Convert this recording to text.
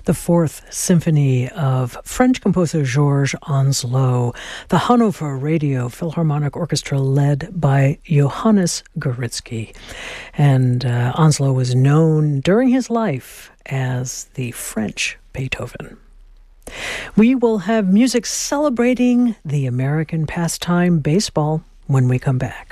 the Fourth Symphony of French composer Georges Ancelot, the Hanover Radio Philharmonic Orchestra led by Johannes Gouritzky. And Ancelot was known during his life as the French Beethoven. We will have music celebrating the American pastime baseball when we come back.